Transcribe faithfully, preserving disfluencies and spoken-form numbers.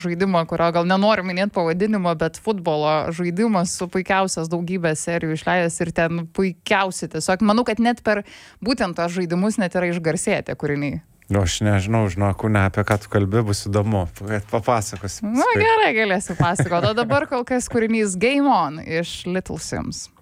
žaidimą, kurio gal nenoriu minėti pavadinimo, bet futbolo žaidimas su puikiausias daugybė serijų išleidęs ir ten puikiausi. Tiesiog manau, kad net per būtent tos žaidimus net yra išgarsėję tie kūriniai. Nu, aš nežinau, žinok, ne apie ką tu kalbi, bus įdomu. Papasakosim. Na gerai, galėsiu pasakoti. O dabar kol kas kūrinys Game On iš Little Sims.